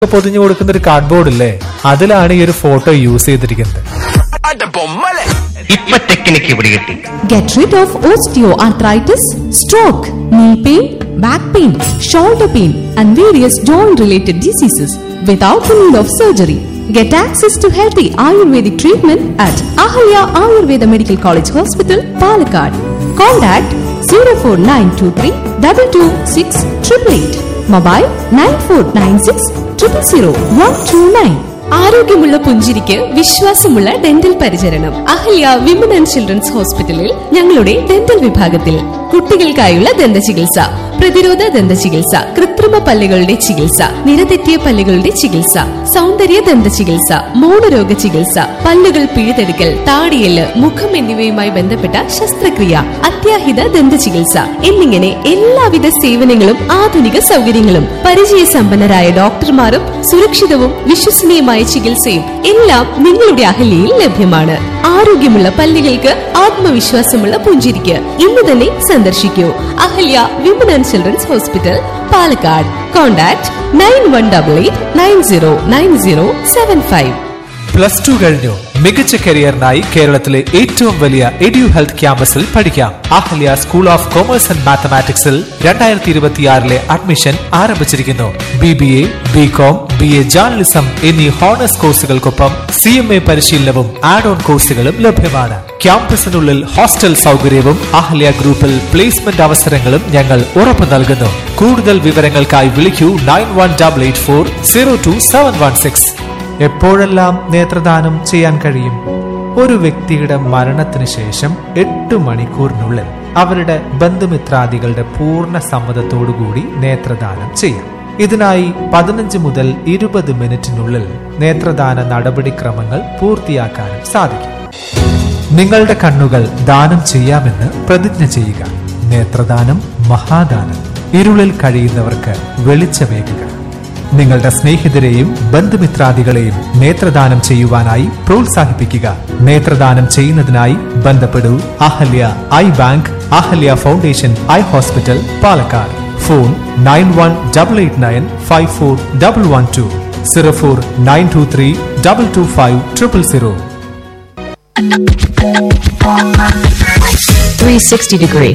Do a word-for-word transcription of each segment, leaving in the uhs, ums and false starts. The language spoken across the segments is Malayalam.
പൊതിഞ്ഞു കൊടുക്കുന്ന ഒരു കാർഡ്ബോർഡ് ഇല്ലേ, അതിലാണ് ഈ ഒരു ഫോട്ടോ യൂസ് ചെയ്തിരിക്കുന്നത്. Get rid of osteoarthritis, stroke, knee pain, back pain, shoulder pain, and various joint-related diseases without the need of surgery. Get access to healthy Ayurvedic treatment at Ahalya Ayurveda Medical College Hospital, Palakkad. Contact zero four nine two three two two six eight eight eight. Mobile nine four nine six zero zero one two nine. ആരോഗ്യമുള്ള പുഞ്ചിരിക്ക് വിശ്വാസമുള്ള ഡെന്റൽ പരിചരണം അഹല്യ വിമൻ ആൻഡ് ചിൽഡ്രൻസ് ഹോസ്പിറ്റലിൽ ഞങ്ങളുടെ ഡെന്റൽ വിഭാഗത്തിൽ കുട്ടികൾക്കായുള്ള ദന്ത ചികിത്സ, പ്രതിരോധ ദന്ത ചികിത്സ, കൃത്രിമ പല്ലുകളുടെ ചികിത്സ, നിരതെറ്റിയ പല്ലുകളുടെ ചികിത്സ, സൗന്ദര്യ ദന്ത ചികിത്സ, മോണരോഗ ചികിത്സ, പല്ലുകൾ പിഴുതെടുക്കൽ, താടിയെല്ല്, മുഖം എന്നിവയുമായി ബന്ധപ്പെട്ട ശസ്ത്രക്രിയ, അത്യാഹിത ദന്ത ചികിത്സ എന്നിങ്ങനെ എല്ലാവിധ സേവനങ്ങളും ആധുനിക സൗകര്യങ്ങളും പരിചയസമ്പന്നരായ ഡോക്ടർമാരും സുരക്ഷിതവും വിശ്വസനീയമായ ചികിത്സയും എല്ലാം നിങ്ങളുടെ അഹല്യയിൽ ലഭ്യമാണ്. ആരോഗ്യമുള്ള പല്ലുകൾക്ക് ആത്മവിശ്വാസമുള്ള പുഞ്ചിരിക്ക് ഇന്ന് തന്നെ സന്ദർശിക്കൂ Ahalya women and children's hospital, Palakkad. Contact nine one double eight nine zero nine zero seven five. Plus two കഴിഞ്ഞു മികച്ച കരിയറിനായി കേരളത്തിലെ ഏറ്റവും വലിയ എഡ്യു ഹെൽത്ത് ക്യാമ്പസിൽ പഠിക്കാം. Ahalya school of commerce and മാത്തമാറ്റിക്സിൽ രണ്ടായിരത്തി ഇരുപത്തിയാറിലെ അഡ്മിഷൻ ആരംഭിച്ചിരിക്കുന്നു. B B A, B com, B A journalism എന്നീ ഹോണേഴ്സ് കോഴ്സുകൾക്കൊപ്പം സി എം എ പരിശീലനവും ആഡ് ഓൺ കോഴ്സുകളും ലഭ്യമാണ്. ക്യാമ്പസിനുള്ളിൽ ഹോസ്റ്റൽ സൗകര്യവും അഹല്യ ഗ്രൂപ്പിൽ പ്ലേസ്മെന്റ് അവസരങ്ങളും ഞങ്ങൾ ഉറപ്പു നൽകുന്നു. കൂടുതൽ വിവരങ്ങൾക്കായി വിളിക്കൂ nine one double eight four zero to seven one six. എപ്പോഴെല്ലാം നേത്രദാനം ചെയ്യാൻ കഴിയും? ഒരു വ്യക്തിയുടെ മരണത്തിന് ശേഷം എട്ട് മണിക്കൂറിനുള്ളിൽ അവരുടെ ബന്ധുമിത്രാദികളുടെ പൂർണ്ണ സമ്മതത്തോടുകൂടി നേത്രദാനം ചെയ്യാം. ഇതിനായി പതിനഞ്ച് മുതൽ ഇരുപത് മിനിറ്റിനുള്ളിൽ നേത്രദാന നടപടിക്രമങ്ങൾ പൂർത്തിയാക്കാനും സാധിക്കും. നിങ്ങളുടെ കണ്ണുകൾ ദാനം ചെയ്യാമെന്ന് പ്രതിജ്ഞ ചെയ്യുക. നേത്രദാനം മഹാദാനം. ഇരുളിൽ കഴിയുന്നവർക്ക് വെളിച്ചമേകുക. നിങ്ങളുടെ സ്നേഹിതരെയും ബന്ധുമിത്രാദികളെയും നേത്രദാനം ചെയ്യുവാനായി പ്രോത്സാഹിപ്പിക്കുക. നേത്രദാനം ചെയ്യുന്നതിനായി ബന്ധപ്പെടൂ Ahalya I bank, Ahalya foundation eye hospital, Palakkad. Phone nine one double eight nine five four double one two, zero four nine to three double two five triple zero. three sixty degree.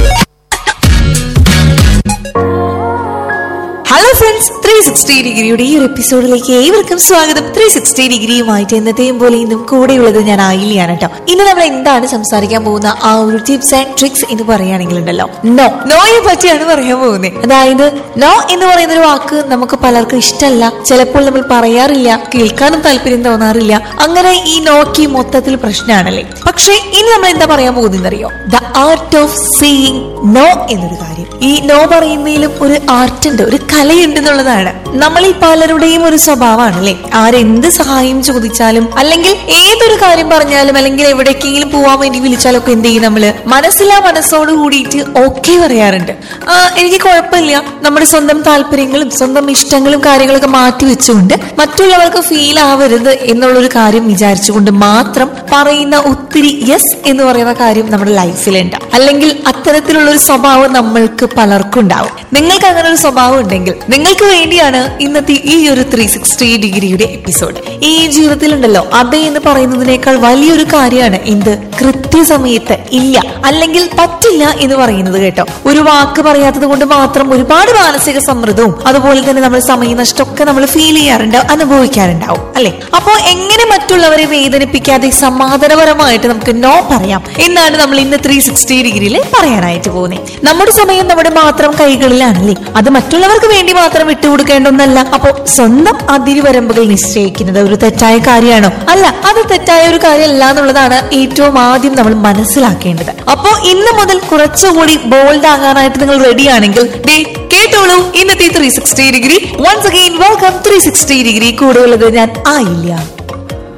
Hello friends, three sixty ഡിഗ്രിയുടെ ഈ ഒരു എപ്പിസോഡിലേക്ക് ഏവർക്കും സ്വാഗതം. ത്രീ സിക്സ്റ്റി ഡിഗ്രിയുമായിട്ട് എന്നത്തെയും പോലെ ഇന്നും കൂടെയുള്ളത് ഞാൻ ആയില്യാണ് കേട്ടോ. ഇന്ന് നമ്മൾ എന്താണ് സംസാരിക്കാൻ പോകുന്ന ആ ഒരു ടിപ്സ് ആൻഡ് ട്രിക്സ് എന്ന് പറയുകയാണെങ്കിൽ ഉണ്ടല്ലോ, നോ നോയെ പറ്റിയാണ് പറയാൻ പോകുന്നത്. അതായത് നോ എന്ന് പറയുന്ന ഒരു വാക്ക് നമുക്ക് പലർക്കും ഇഷ്ടമല്ല, ചിലപ്പോൾ നമ്മൾ പറയാറില്ല, കേൾക്കാനും താല്പര്യം തോന്നാറില്ല. അങ്ങനെ ഈ നോക്ക് മൊത്തത്തിൽ പ്രശ്നമാണല്ലേ. പക്ഷെ ഇനി നമ്മൾ എന്താ പറയാൻ പോകുന്നറിയോ? The art of saying no എന്നൊരു കാര്യം. ഈ നോ പറയുന്നതിലും ഒരു ആർട്ട് ഉണ്ട്, ഒരു കലയുണ്ട് എന്നുള്ളതാണ്. നമ്മളിൽ പലരുടെയും ഒരു സ്വഭാവമാണല്ലേ, ആരെന്ത് സഹായം ചോദിച്ചാലും അല്ലെങ്കിൽ ഏതൊരു കാര്യം പറഞ്ഞാലും അല്ലെങ്കിൽ എവിടേക്കെങ്കിലും പോവാൻ വേണ്ടി വിളിച്ചാലൊക്കെ എന്ത് ചെയ്യും, നമ്മള് മനസ്സിലാ മനസ്സോട് കൂടിയിട്ട് ഓക്കെ പറയാറുണ്ട്. ആ എനിക്ക് കുഴപ്പമില്ല, നമ്മുടെ സ്വന്തം താല്പര്യങ്ങളും സ്വന്തം ഇഷ്ടങ്ങളും കാര്യങ്ങളൊക്കെ മാറ്റി വെച്ചുകൊണ്ട് മറ്റുള്ളവർക്ക് ഫീൽ ആവരുത് എന്നുള്ളൊരു കാര്യം വിചാരിച്ചുകൊണ്ട് മാത്രം പറയുന്ന ഒത്തിരി യെസ് എന്ന് പറയുന്ന കാര്യം നമ്മുടെ ലൈഫിലുണ്ട്. അല്ലെങ്കിൽ അത്തരത്തിലുള്ള ഒരു സ്വഭാവം നമ്മൾക്ക് പലർക്കും ഉണ്ടാവും. നിങ്ങൾക്ക് അങ്ങനെ ഒരു സ്വഭാവം ഉണ്ടെങ്കിൽ നിങ്ങൾക്ക് വേണ്ടിയാണ് ഇന്നത്തെ ഈ ഒരു ത്രീ സിക്സ്റ്റി ഡിഗ്രിയുടെ എപ്പിസോഡ്. ഈ ജീവിതത്തിലുണ്ടല്ലോ, അതെ എന്ന് പറയുന്നതിനേക്കാൾ വലിയൊരു കാര്യമാണ് എന്ത്, കൃത്യസമയത്ത് ഇല്ല അല്ലെങ്കിൽ പറ്റില്ല എന്ന് പറയുന്നത് കേട്ടോ. ഒരു വാക്ക് പറയാത്തത് കൊണ്ട് മാത്രം ഒരുപാട് മാനസിക സമ്മർദ്ദവും അതുപോലെ തന്നെ നമ്മൾ സമയനഷ്ടമൊക്കെ നമ്മൾ ഫീൽ ചെയ്യാറുണ്ട്, അനുഭവിക്കാറുണ്ടാവും അല്ലെ. അപ്പോ എങ്ങനെ മറ്റുള്ളവരെ വേദനിപ്പിക്കാതെ സമാധാനപരമായിട്ട് നമുക്ക് നോ പറയാം എന്നാണ് നമ്മൾ ഇന്ന് ത്രീ സിക്സ്റ്റി ഡിഗ്രിയിൽ പറയാനായിട്ട് പോകുന്നത്. നമ്മുടെ സമയം നമ്മുടെ മാത്രം കൈകളിലാണല്ലേ, അത് മറ്റുള്ളവർക്ക് വേണ്ടി മാത്രം വിട്ടുകൊടുക്കേണ്ട ഒന്നല്ല. അപ്പോ സ്വന്തം അതിരുവരമ്പുകൾ നിശ്ചയിക്കുന്നത് ഒരു തെറ്റായ കാര്യമാണോ? അല്ല, അത് തെറ്റായ ഒരു കാര്യമല്ല എന്നുള്ളതാണ് ഏറ്റവും ആദ്യം നമ്മൾ മനസ്സിലാക്കേണ്ടത്. അപ്പോ ഇന്ന് മുതൽ കുറച്ചുകൂടി ബോൾഡ് ആകാനായിട്ട് നിങ്ങൾ റെഡി ആണെങ്കിൽ ഡേ കേട്ടോളൂ ഇന്നത്തെ three sixty degree. Once again welcome three sixty degree. കൂടെയുള്ളത് ഞാൻ ആയില്ല.